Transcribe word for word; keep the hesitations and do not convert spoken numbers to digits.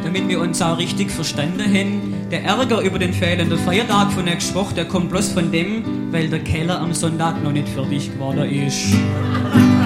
damit wir uns auch richtig verstanden haben. Der Ärger über den fehlenden Feiertag von nächster Woche, der kommt bloß von dem, weil der Keller am Sonntag noch nicht fertig geworden ist.